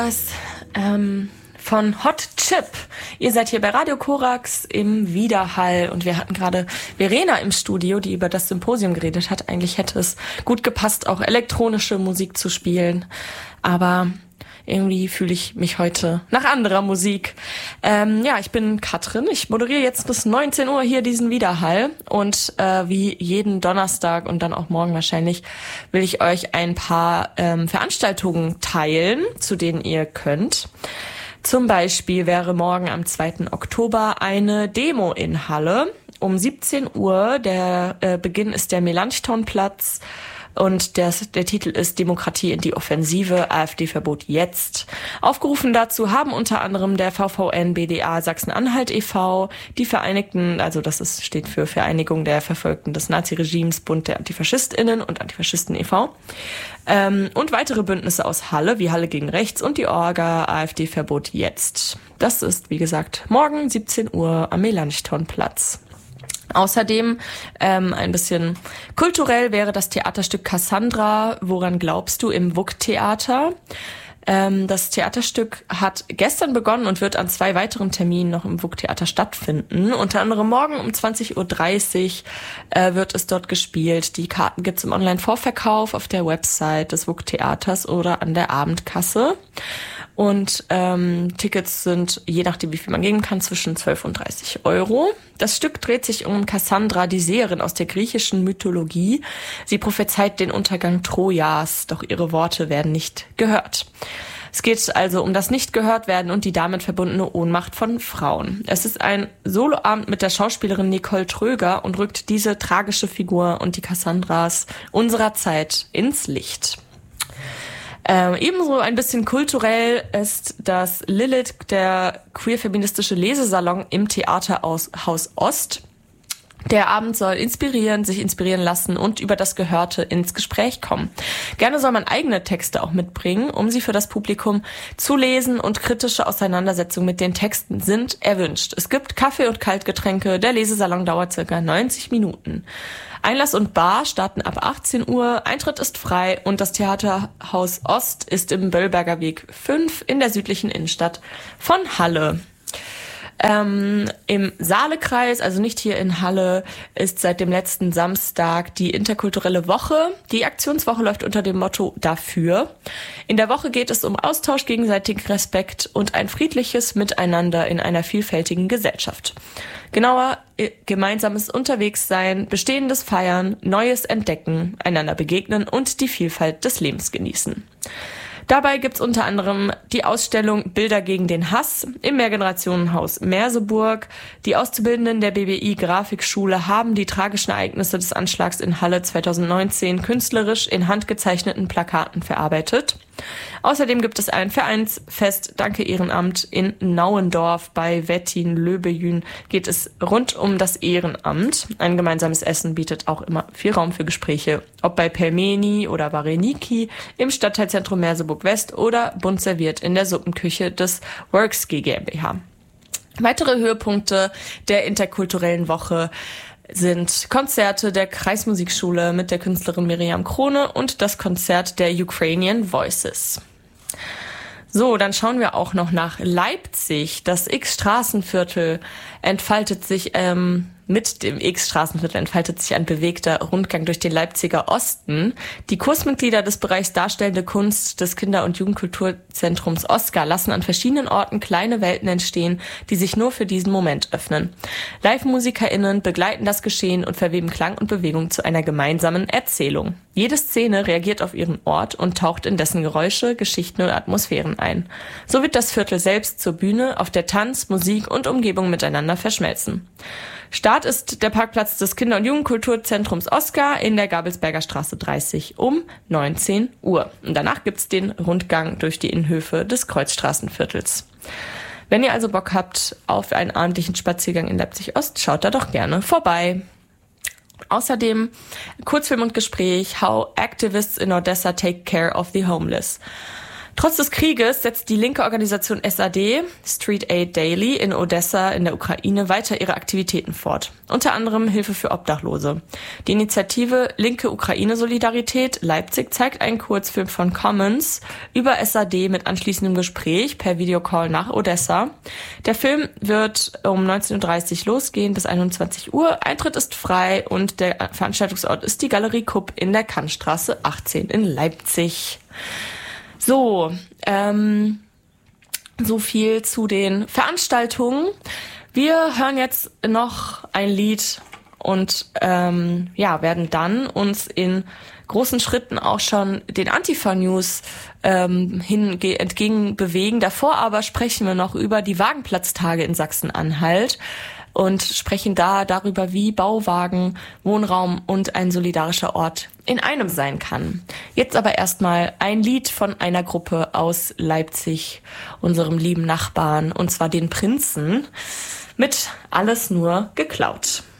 Das von Hot Chip. Ihr seid hier bei Radio Korax im Widerhall und wir hatten gerade Verena im Studio, die über das Symposium geredet hat. Eigentlich hätte es gut gepasst, auch elektronische Musik zu spielen, aber irgendwie fühle ich mich heute nach anderer Musik. Ich bin Katrin. Ich moderiere jetzt bis 19 Uhr hier diesen Widerhall. Und wie jeden Donnerstag und dann auch morgen wahrscheinlich will ich euch ein paar Veranstaltungen teilen, zu denen ihr könnt. Zum Beispiel wäre morgen am 2. Oktober eine Demo in Halle um 17 Uhr. Der Beginn ist der Melanchthonplatz. Und der Titel ist Demokratie in die Offensive, AfD-Verbot jetzt. Aufgerufen dazu haben unter anderem der VVN BDA Sachsen-Anhalt e.V., die Vereinigten, also steht für Vereinigung der Verfolgten des Naziregimes, Bund der AntifaschistInnen und Antifaschisten e.V., und weitere Bündnisse aus Halle, wie Halle gegen Rechts und die Orga AfD-Verbot jetzt. Das ist, wie gesagt, morgen 17 Uhr am Melanchthonplatz. Außerdem ein bisschen kulturell wäre das Theaterstück Cassandra, woran glaubst du, im WUK-Theater. Das Theaterstück hat gestern begonnen und wird an 2 weiteren Terminen noch im WUK-Theater stattfinden. Unter anderem morgen um 20.30 Uhr wird es dort gespielt. Die Karten gibt's im Online-Vorverkauf auf der Website des WUK-Theaters oder an der Abendkasse. Und Tickets sind, je nachdem wie viel man geben kann, zwischen 12 und 30 Euro. Das Stück dreht sich um Cassandra, die Seherin aus der griechischen Mythologie. Sie prophezeit den Untergang Trojas, doch ihre Worte werden nicht gehört. Es geht also um das Nicht-Gehört-Werden und die damit verbundene Ohnmacht von Frauen. Es ist ein Soloabend mit der Schauspielerin Nicole Tröger und rückt diese tragische Figur und die Cassandras unserer Zeit ins Licht. Ebenso ein bisschen kulturell ist das Lilith, der queer-feministische Lesesalon im Theaterhaus Ost. Der Abend soll sich inspirieren lassen und über das Gehörte ins Gespräch kommen. Gerne soll man eigene Texte auch mitbringen, um sie für das Publikum zu lesen, und kritische Auseinandersetzungen mit den Texten sind erwünscht. Es gibt Kaffee und Kaltgetränke, der Lesesalon dauert ca. 90 Minuten. Einlass und Bar starten ab 18 Uhr, Eintritt ist frei und das Theaterhaus Ost ist im Böllberger Weg 5 in der südlichen Innenstadt von Halle. Im Saalekreis, also nicht hier in Halle, ist seit dem letzten Samstag die interkulturelle Woche. Die Aktionswoche läuft unter dem Motto Dafür. In der Woche geht es um Austausch, gegenseitigen Respekt und ein friedliches Miteinander in einer vielfältigen Gesellschaft. Genauer, gemeinsames Unterwegssein, Bestehendes feiern, Neues entdecken, einander begegnen und die Vielfalt des Lebens genießen. Dabei gibt's unter anderem die Ausstellung Bilder gegen den Hass im Mehrgenerationenhaus Merseburg. Die Auszubildenden der BBI Grafikschule haben die tragischen Ereignisse des Anschlags in Halle 2019 künstlerisch in handgezeichneten Plakaten verarbeitet. Außerdem gibt es ein Vereinsfest Danke Ehrenamt in Nauendorf. Bei Wettin-Löbejün geht es rund um das Ehrenamt. Ein gemeinsames Essen bietet auch immer viel Raum für Gespräche, ob bei Pelmeni oder Vareniki im Stadtteilzentrum Merseburg West oder bunt serviert in der Suppenküche des Works GmbH. Weitere Höhepunkte der interkulturellen Woche sind Konzerte der Kreismusikschule mit der Künstlerin Miriam Krone und das Konzert der Ukrainian Voices. So, dann schauen wir auch noch nach Leipzig. Das X-Straßenviertel entfaltet sich mit dem X-Straßenviertel entfaltet sich ein bewegter Rundgang durch den Leipziger Osten. Die Kursmitglieder des Bereichs Darstellende Kunst des Kinder- und Jugendkulturzentrums Oskar lassen an verschiedenen Orten kleine Welten entstehen, die sich nur für diesen Moment öffnen. Live-MusikerInnen begleiten das Geschehen und verweben Klang und Bewegung zu einer gemeinsamen Erzählung. Jede Szene reagiert auf ihren Ort und taucht in dessen Geräusche, Geschichten und Atmosphären ein. So wird das Viertel selbst zur Bühne, auf der Tanz, Musik und Umgebung miteinander verschmelzen. Start ist der Parkplatz des Kinder- und Jugendkulturzentrums Oskar in der Gabelsberger Straße 30 um 19 Uhr. Und danach gibt's den Rundgang durch die Innenhöfe des Kreuzstraßenviertels. Wenn ihr also Bock habt auf einen abendlichen Spaziergang in Leipzig-Ost, schaut da doch gerne vorbei. Außerdem Kurzfilm und Gespräch How Activists in Odessa Take Care of the Homeless. Trotz des Krieges setzt die linke Organisation SAD, Street Aid Daily, in Odessa in der Ukraine weiter ihre Aktivitäten fort. Unter anderem Hilfe für Obdachlose. Die Initiative Linke Ukraine Solidarität Leipzig zeigt einen Kurzfilm von Commons über SAD mit anschließendem Gespräch per Videocall nach Odessa. Der Film wird um 19.30 Uhr losgehen bis 21 Uhr. Eintritt ist frei und der Veranstaltungsort ist die Galerie Kupp in der Kantstraße 18 in Leipzig. So, so viel zu den Veranstaltungen. Wir hören jetzt noch ein Lied und werden dann uns in großen Schritten auch schon den Antifa-News entgegen bewegen. Davor aber sprechen wir noch über die Wagenplatztage in Sachsen-Anhalt und sprechen da darüber, wie Bauwagen, Wohnraum und ein solidarischer Ort in einem sein kann. Jetzt aber erstmal ein Lied von einer Gruppe aus Leipzig, unserem lieben Nachbarn, und zwar den Prinzen, mit Alles nur geklaut.